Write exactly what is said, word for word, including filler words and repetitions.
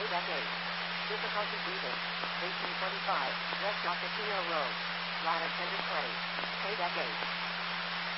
Deck eight. Difficulty breathing. eighteen twenty-five, West Ocotillo Road. Ladder Tender Clay. Deck eight.